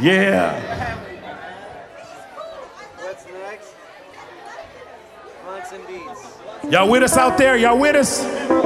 Yeah. What's next? Monks and Beats. Y'all with us out there? Y'all with us?